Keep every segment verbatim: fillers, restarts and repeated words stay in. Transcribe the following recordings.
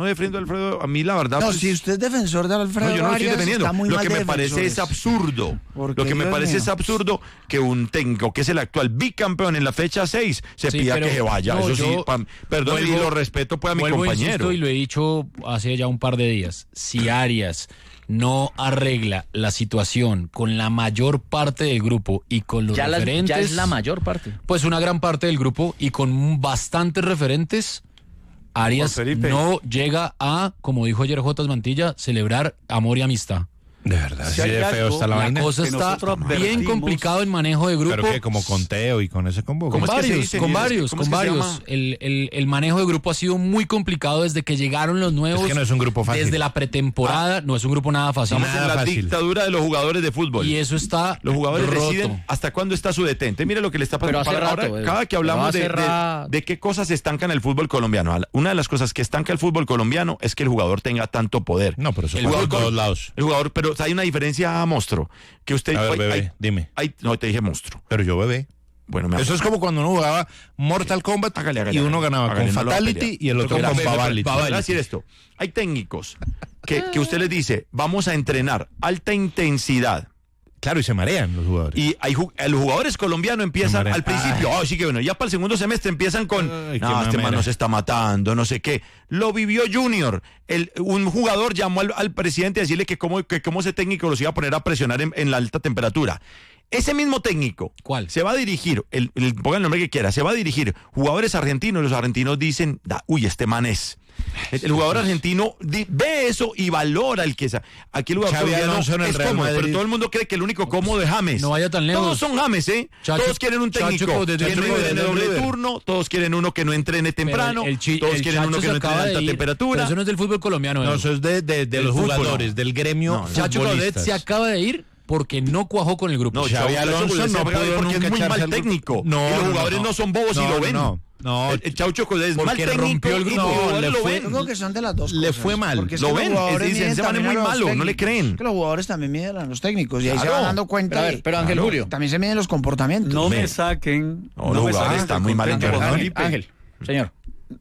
no defiendo a Alfredo, a mí la verdad... No, pues, si usted es defensor de Alfredo no, yo no lo estoy Arias, defendiendo. está muy Lo mal que de me parece es defensores. absurdo. Porque, Lo que me Dios parece mío. es absurdo que un técnico que es el actual bicampeón en la fecha seis se Sí, pida pero que se vaya. no, Eso sí, yo pa, perdón, y vuelvo- lo respeto pues a mi Vuelvo, compañero. insisto, y lo he dicho hace ya un par de días. Si Arias no arregla la situación con la mayor parte del grupo y con los Ya, la- referentes... ya es la mayor parte. Pues una gran parte del grupo y con bastantes referentes, Arias Juan Felipe. no llega a, como dijo ayer Jotas Mantilla, celebrar amor y amistad. De verdad, Si sí hay de feo algo está la, La vaina. cosa que está nosotros bien advertimos. complicado en manejo de grupo. Pero que como conteo y con ese combo. Con ¿Cómo es que se varios, dice? con ¿Cómo es varios, que con se varios. llama? El, el, el manejo de grupo ha sido muy complicado desde que llegaron los nuevos. Es que no es un grupo fácil. Desde la pretemporada, no es un grupo nada fácil. Estamos en Nada la fácil. dictadura de los jugadores de fútbol. Y eso está Los jugadores roto. deciden hasta cuándo está su detente. Mire lo que le está Pero pasando. hace Para- rato, ahora, eh. cada que Pero hablamos hace de, de- rato. de qué cosas estancan el fútbol colombiano. Una de las cosas que estanca el fútbol colombiano es que el jugador tenga tanto poder. No, pero eso el pasa jugador en col- todos lados. El jugador, pero o sea, hay una diferencia, monstruo. Que usted. A ver, hay- bebé, hay- dime. hay- no, te dije monstruo. Pero yo bebé. Bueno, me Eso es como cuando uno jugaba Mortal Kombat Hágale, hágale, y uno hágale. ganaba Hágale, con no lo va a Fatality pelear. y el otro Pero con espera, espera, Babality. espera, voy a decir esto. Hay técnicos que, que usted les dice, vamos a entrenar alta intensidad. Claro, y se marean los jugadores. Y hay, ju- los jugadores colombianos empiezan Hombre, al principio, oh, sí que bueno, ya para el segundo semestre empiezan con, Ay, qué no, este man mamera. nos está matando, no sé qué. Lo vivió Junior. El, un jugador llamó al, al presidente a decirle que cómo, que cómo ese técnico los iba a poner a presionar en, en la alta temperatura. Ese mismo técnico, ¿Cuál? se va a dirigir, el, el, ponga el nombre que quiera, se va a dirigir jugadores argentinos, y los argentinos dicen, da, uy, este man es. El, el jugador argentino di- ve eso y valora el que es. Aquí el jugador Xavi colombiano Alonso en el es Real cómodo, Madrid. pero todo el mundo cree que el único cómodo es James. No vaya tan lejos. Todos son James, ¿eh? Chacho- todos quieren un técnico Chacho de- de que no River, entrene de doble River. turno, todos quieren uno que no entrene temprano, Pero el chi- todos el quieren uno Chacho que se no entrene acaba a de alta ir, temperatura. Pero eso no es del fútbol colombiano. No, Edu. eso es de, de, de Del los fútbol, jugadores, no. del gremio No, no. Chacho Claudet futbolistas. se acaba de ir porque no cuajó con el grupo. No, Xavi Xavi Alonso Alonso no no pudo porque nunca es muy echarse mal al grupo. técnico. No, y los no, jugadores no. no, son bobos No, y lo ven. no, no. El, el Chaucho Codés es mal Porque técnico rompió el y grupo. los jugadores Le lo fue- ven. Yo creo que son de las dos Le cosas. fue mal. Porque es Lo que ven, los jugadores es- dicen, miden ese man es también muy a los malo, no le técnicos. creen. Es que los jugadores también miden a los técnicos y ahí se Claro. van dando cuenta. Pero a ver, y- pero Ángel Claro. Julio. También se miden los comportamientos. No Ve. me saquen. No, No, los me jugadores saquen están del muy mal contexto, entrenados. Juan Ángel, Felipe. Ángel, señor.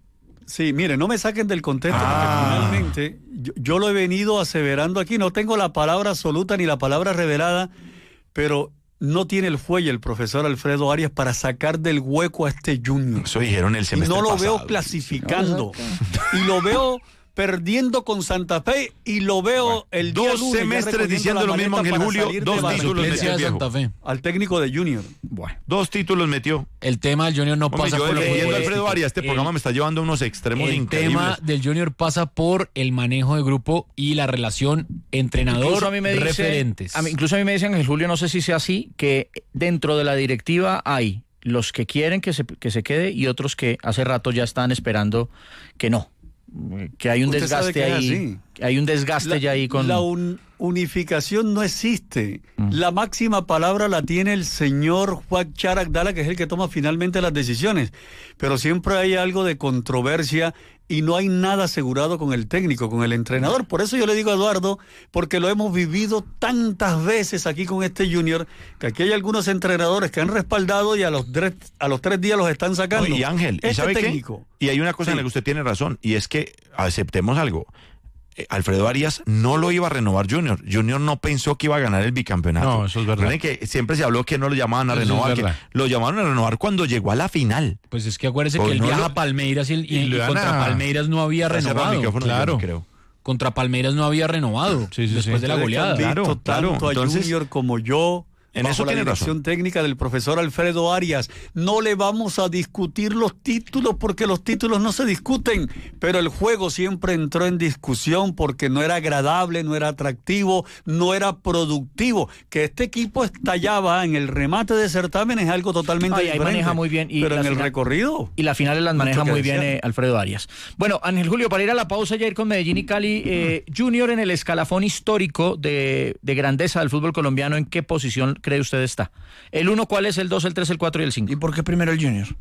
Sí, mire, no me saquen del contexto, Ah. porque finalmente yo, yo lo he venido aseverando aquí, no tengo la palabra absoluta ni la palabra revelada, pero no tiene el fuelle el profesor Alfredo Arias para sacar del hueco a este Junior. Eso dijeron el Y semestre no lo pasado. veo clasificando. No, Y lo veo perdiendo con Santa Fe y lo veo el día Dos lunes ya semestres recogiendo diciendo la lo mismo, maleta Ángel para Julio, salir de dos Barranquilla. títulos Suplencia metió el de viejo. Santa Fe. Al técnico de Junior. Bueno. Dos títulos metió. El tema del Junior no Hombre, pasa yo por lo defendiendo a futbolístico. Alfredo Arias, este El- programa me está llevando a unos extremos El increíbles. tema del Junior pasa por el manejo de grupo y la relación Incluso a mí me dice, entrenador-referentes. a mí- incluso a mí me dicen, Ángel Julio, no sé si sea así, que dentro de la directiva hay los que quieren que se, que se quede y otros que hace rato ya están esperando que no. Que hay un Usted sabe desgaste que es ahí. así. que Hay un desgaste La, ya ahí con. la un- unificación no existe. La máxima palabra la tiene el señor Juan Charagdala, que es el que toma finalmente las decisiones. Pero siempre hay algo de controversia y no hay nada asegurado con el técnico, con el entrenador. Por eso yo le digo a Eduardo, porque lo hemos vivido tantas veces aquí con este Junior, que aquí hay algunos entrenadores que han respaldado y a los tres, a los tres días los están sacando. No, y Ángel, ¿y este sabe qué? técnico. Y hay una cosa en la que usted tiene razón, y es que aceptemos algo. Eh, Alfredo Arias no lo iba a renovar Junior. Junior no pensó que iba a ganar el bicampeonato. No, eso es verdad. Recuerden que siempre se habló que no lo llamaban a Eso es renovar, que verdad. lo llamaron a renovar cuando llegó a la final. Pues es que acuérdese Pues que él no viaja lo- a Palmeiras y, y- y y lo iban contra a- Palmeiras no había Está cerrado el renovado. micrófono, claro. yo creo. Contra Palmeiras no había renovado Sí, sí, después sí. de la Ustedes goleada. que han visto Claro, claro. tanto a Entonces, Junior como yo, en bajo eso la tiene dirección razón. técnica del profesor Alfredo Arias. No le vamos a discutir los títulos porque los títulos no se discuten, pero el juego siempre entró en discusión porque no era agradable, no era atractivo, no era productivo. Que este equipo estallaba en el remate de certámenes es algo totalmente Ay, ahí diferente. maneja muy bien. Y pero la en el final- recorrido. Y las finales las maneja Mucho que muy bien desear. eh, Alfredo Arias. Bueno, Ángel Julio, para ir a la pausa ya ir con Medellín y Cali, eh, Junior en el escalafón histórico de, de grandeza del fútbol colombiano, ¿en qué posición cree usted está? El uno, ¿cuál es? El dos, el tres, el cuatro y el cinco. ¿Y por qué primero el Junior?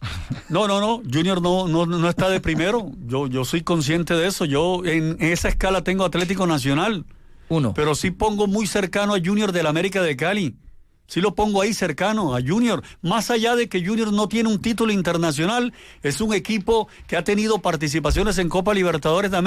No, no, no, Junior no, no, no está de primero. Yo, yo soy consciente de eso. Yo en, en esa escala tengo Atlético Nacional. Uno. Pero sí pongo muy cercano a Junior del América de Cali. Sí lo pongo ahí cercano a Junior. Más allá de que Junior no tiene un título internacional, es un equipo que ha tenido participaciones en Copa Libertadores de América.